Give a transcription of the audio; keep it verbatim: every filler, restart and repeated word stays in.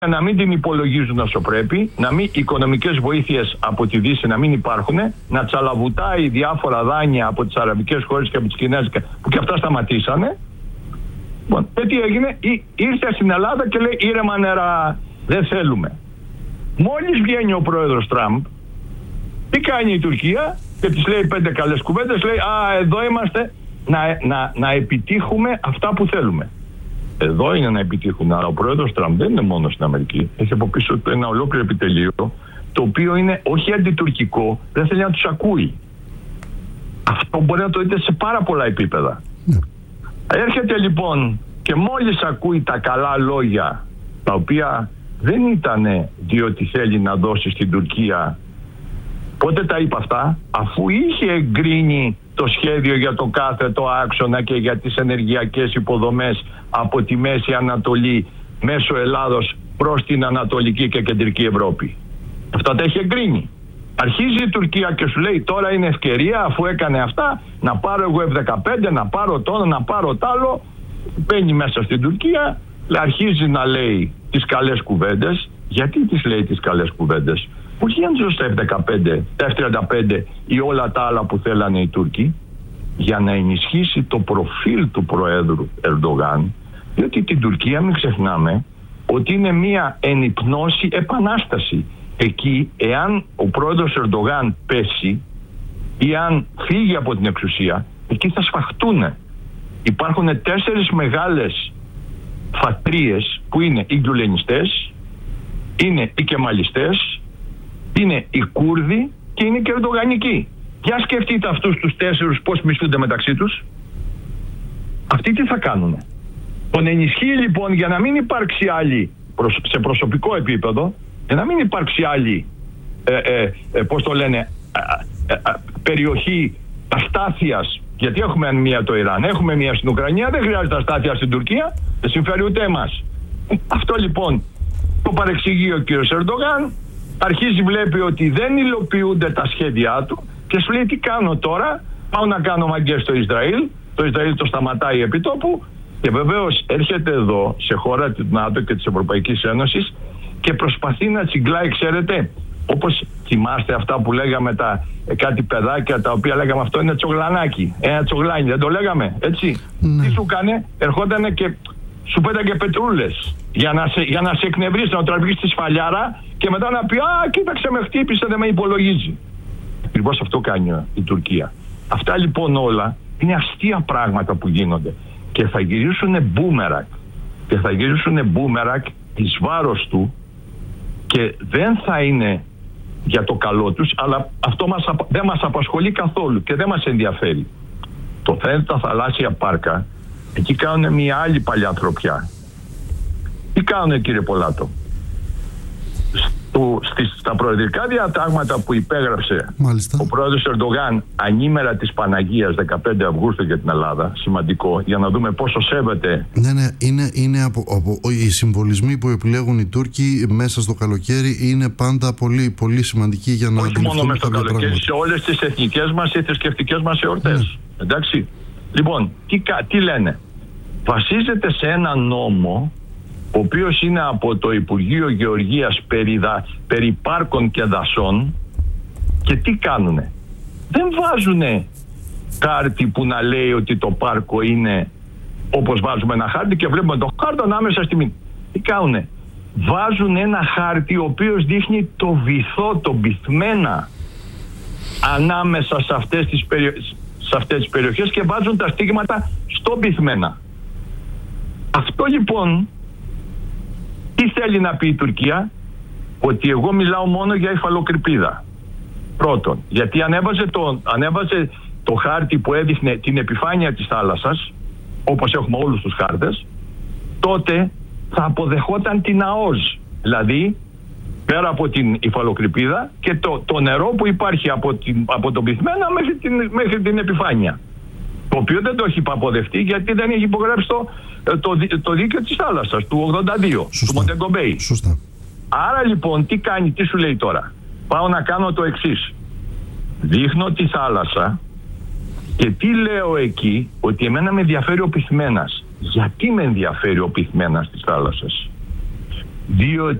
να μην την υπολογίζουν όσο πρέπει, να μην οικονομικές βοήθειες από τη Δύση να μην υπάρχουν, να τσαλαβουτάει διάφορα δάνεια από τις αραβικές χώρες και από τις κινέζικα, που και αυτά σταματήσανε. Λοιπόν, και τι έγινε, Ή, ήρθε στην Ελλάδα και λέει ήρεμα νερά, δεν θέλουμε. Μόλις βγαίνει ο πρόεδρος Τραμπ, τι κάνει η Τουρκία και της λέει πέντε καλές κουβέντες, λέει α, εδώ είμαστε να, να, να επιτύχουμε αυτά που θέλουμε. Εδώ είναι να επιτύχουμε. Αλλά ο πρόεδρος Τραμπ δεν είναι μόνο στην Αμερική. Έχει από πίσω του ένα ολόκληρο επιτελείο, το οποίο είναι όχι αντιτουρκικό, δεν θέλει να τους ακούει. Αυτό μπορεί να το δείτε σε πάρα πολλά επίπεδα. Ναι. Έρχεται λοιπόν και μόλις ακούει τα καλά λόγια, τα οποία δεν ήταν διότι θέλει να δώσει στην Τουρκία. Πότε τα είπα αυτά? Αφού είχε εγκρίνει το σχέδιο για το κάθετο άξονα και για τις ενεργειακές υποδομές από τη Μέση Ανατολή μέσω Ελλάδος προς την Ανατολική και Κεντρική Ευρώπη. Αυτά τα έχει εγκρίνει. Αρχίζει η Τουρκία και σου λέει τώρα είναι ευκαιρία, αφού έκανε αυτά, να πάρω εγώ εφ δεκαπέντε, να πάρω το, να πάρω τ' άλλο. Μπαίνει μέσα στην Τουρκία, αρχίζει να λέει τις καλές κουβέντες. Γιατί τις λέει τις καλές κουβέντες? Όχι για να τους τα εφ δεκαπέντε, τα εφ τριάντα πέντε ή όλα τα άλλα που θέλανε οι Τούρκοι, για να ενισχύσει το προφίλ του Προέδρου Ερντογάν, διότι την Τουρκία μην ξεχνάμε ότι είναι μια ενυπνώση επανάσταση. Εκεί, εάν ο πρόεδρος Ερντογάν πέσει ή αν φύγει από την εξουσία, εκεί θα σφαχτούν. Υπάρχουν τέσσερις μεγάλες φατρίες που είναι οι γκιουλενιστές, είναι οι κεμαλιστές, είναι οι Κούρδοι και είναι και ερντογανικοί. Για σκεφτείτε αυτούς τους τέσσερους πώς μισθούνται μεταξύ τους. Αυτοί τι θα κάνουνε? Τον ενισχύει λοιπόν για να μην υπάρξει άλλη σε προσωπικό επίπεδο, για να μην υπάρξει άλλη ε, ε, ε, πώς το λένε ε, ε, ε, περιοχή αστάθειας, γιατί έχουμε μία το Ιράν, έχουμε μία στην Ουκρανία, δεν χρειάζεται αστάθεια στην Τουρκία, δεν συμφέρει ούτε εμάς. Αυτό λοιπόν το παρεξηγεί ο κύριος Ερντογάν, αρχίζει, βλέπει ότι δεν υλοποιούνται τα σχέδιά του και σου λέει τι κάνω τώρα, πάω να κάνω μαγκές στο Ισραήλ, το Ισραήλ το σταματάει επί τόπου και βεβαίως έρχεται εδώ σε χώρα του ΝΑΤΟ και της Ευρωπαϊκής Ένωσης και προσπαθεί να τσιγκλάει, ξέρετε, όπως θυμάστε αυτά που λέγαμε τα κάτι παιδάκια τα οποία λέγαμε αυτό είναι τσογλανάκι, ένα τσογλάνι, δεν το λέγαμε έτσι? Mm. Τι σου κάνε? Ερχότανε και σου πέταγε πετρούλες για να σε, για να σε εκνευρίσει, να τραβήξει τη σφαλιάρα και μετά να πει α, κοίταξε με χτύπησε, δεν με υπολογίζει. Ακριβώς αυτό κάνει η Τουρκία. Αυτά λοιπόν όλα είναι αστεία πράγματα που γίνονται και θα γυρίσουν μπούμερακ και θα γυρίσουν μπούμερακ εις βάρος του και δεν θα είναι για το καλό τους, αλλά αυτό μας, δεν μας απασχολεί καθόλου και δεν μας ενδιαφέρει. Το θέμα τα θαλάσσια πάρκα, εκεί κάνουν μια άλλη παλιανθρωπιά. Τι κάνουν, κύριε Πολάτο? Στο, στις, στα προεδρικά διατάγματα που υπέγραψε Μάλιστα. ο πρόεδρος Ερντογάν ανήμερα της Παναγίας δεκαπέντε Αυγούστου για την Ελλάδα, σημαντικό για να δούμε πόσο σέβεται. Ναι, ναι, είναι, είναι από, από, οι συμβολισμοί που επιλέγουν οι Τούρκοι μέσα στο καλοκαίρι είναι πάντα πολύ, πολύ σημαντικοί για να όχι μόνο μέσα στο καλοκαίρι, πράγματα. Σε όλες τις εθνικές μας ή θρησκευτικές μας εορτές. Ναι. Εντάξει. Λοιπόν, τι, τι λένε? Βασίζεται σε ένα νόμο ο οποίος είναι από το Υπουργείο Γεωργίας περί, δα, περί πάρκων και δασών και τι κάνουνε? Δεν βάζουνε χάρτη που να λέει ότι το πάρκο είναι όπως βάζουμε ένα χάρτη και βλέπουμε το χάρτη ανάμεσα στη μήνυ. Τι κάνουνε? Βάζουν ένα χάρτη ο οποίος δείχνει το βυθό, το μπυθμένα ανάμεσα σε αυτές τις, περιο... σε αυτές τις περιοχές και βάζουν τα στίγματα στο μπυθμένα. Αυτό λοιπόν τι θέλει να πει η Τουρκία? Ότι εγώ μιλάω μόνο για υφαλοκρηπίδα. Πρώτον, γιατί ανέβαζε το, ανέβαζε το χάρτη που έδειχνε την επιφάνεια της θάλασσας, όπως έχουμε όλους τους χάρτες, τότε θα αποδεχόταν την ΑΟΣ. Δηλαδή, πέρα από την υφαλοκρηπίδα και το, το νερό που υπάρχει από, την, από τον πυθμένα μέχρι την, μέχρι την επιφάνεια. Το οποίο δεν το έχει αποδεχτεί γιατί δεν έχει υπογράψει το, το, το δίκαιο της θάλασσας του ογδόντα δύο, Σωστά. του Μοντεγκομπέι. Σωστά. Άρα λοιπόν τι κάνει, τι σου λέει τώρα? Πάω να κάνω το εξής. Δείχνω τη θάλασσα και τι λέω εκεί? Ότι εμένα με ενδιαφέρει ο πυθμένας. Γιατί με ενδιαφέρει ο πυθμένας της θάλασσας? δύο